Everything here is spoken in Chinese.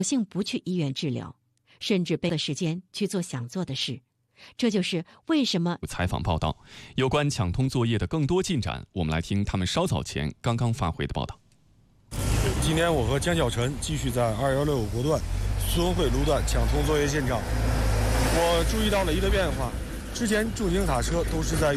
幸不去医院治疗，甚至背了时间去做想做的事。这就是为什么采访报道有关抢通作业的更多进展，我们来听他们稍早前刚刚发回的报道。 今天我和江小晨继续在2165国段孙汇路段抢通作业现场。我注意到了一个变化，之前驻警卡车都是在